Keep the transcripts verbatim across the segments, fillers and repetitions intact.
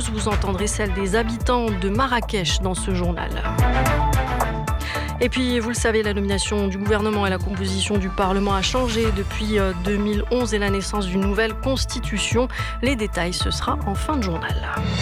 France. Vous entendrez celle des habitants de Marrakech dans ce journal. Et puis, vous le savez, la nomination du gouvernement et la composition du Parlement a changé depuis deux mille onze et la naissance d'une nouvelle constitution. Les détails, ce sera en fin de journal.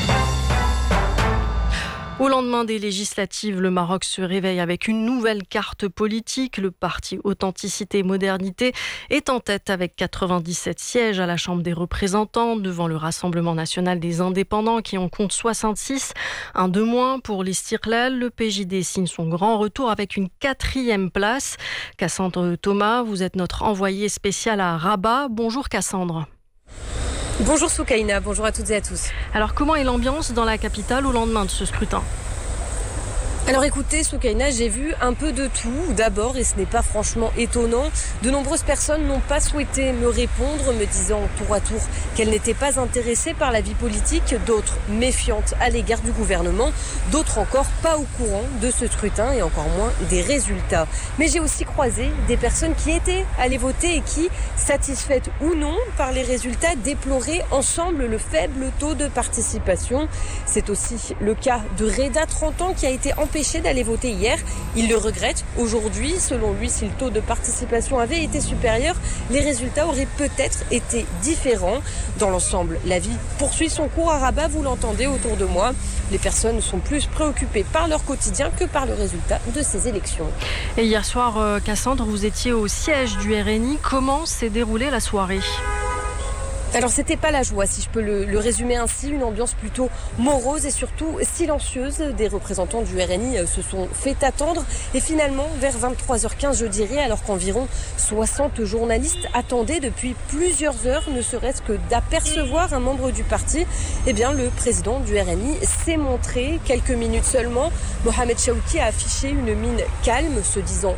Au lendemain des législatives, le Maroc se réveille avec une nouvelle carte politique. Le parti Authenticité et Modernité est en tête avec quatre-vingt-dix-sept sièges à la Chambre des représentants devant le Rassemblement national des indépendants qui en compte soixante-six. Un de moins pour l'Istiqlal. Le P J D signe son grand retour avec une quatrième place. Cassandre Thomas, vous êtes notre envoyée spéciale à Rabat. Bonjour Cassandre. Bonjour Soukaina, bonjour à toutes et à tous. Alors comment est l'ambiance dans la capitale au lendemain de ce scrutin ? Alors écoutez Soukaina, j'ai vu un peu de tout d'abord et ce n'est pas franchement étonnant. De nombreuses personnes n'ont pas souhaité me répondre, me disant tour à tour qu'elles n'étaient pas intéressées par la vie politique, d'autres méfiantes à l'égard du gouvernement, d'autres encore pas au courant de ce scrutin et encore moins des résultats. Mais j'ai aussi croisé des personnes qui étaient allées voter et qui, satisfaites ou non par les résultats, déploraient ensemble le faible taux de participation. C'est aussi le cas de Reda, trente ans, qui a été empêché d'aller voter hier. Il le regrette aujourd'hui. Selon lui, si le taux de participation avait été supérieur, les résultats auraient peut-être été différents. Dans l'ensemble, la vie poursuit son cours à Rabat, vous l'entendez autour de moi. Les personnes sont plus préoccupées par leur quotidien que par le résultat de ces élections. Et hier soir, Cassandre, vous étiez au siège du R N I. Comment s'est déroulée la soirée ? Alors c'était pas la joie, si je peux le, le résumer ainsi, une ambiance plutôt morose et surtout silencieuse. Des représentants du R N I se sont fait attendre et finalement vers vingt-trois heures quinze je dirais, alors qu'environ soixante journalistes attendaient depuis plusieurs heures, ne serait-ce que d'apercevoir un membre du parti, eh bien le président du R N I s'est montré quelques minutes seulement. Mohamed Chaouki a affiché une mine calme, se disant